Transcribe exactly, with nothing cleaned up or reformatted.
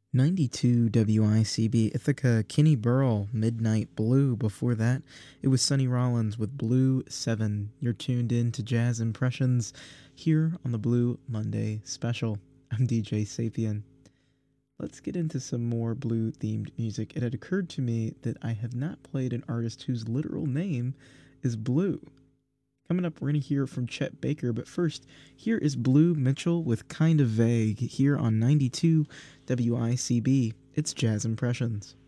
ninety-two W I C B Ithaca, Kenny Burrell, Midnight Blue. Before that, it was Sonny Rollins with Blue seven. You're tuned in to Jazz Impressions here on the Blue Monday special. I'm D J Sapien. Let's get into some more blue themed music. It had occurred to me that I have not played an artist whose literal name is Blue. Coming up, we're going to hear from Chet Baker, but first, here is Blue Mitchell with Kind of Vague here on ninety-two W I C B. It's Jazz Impressions.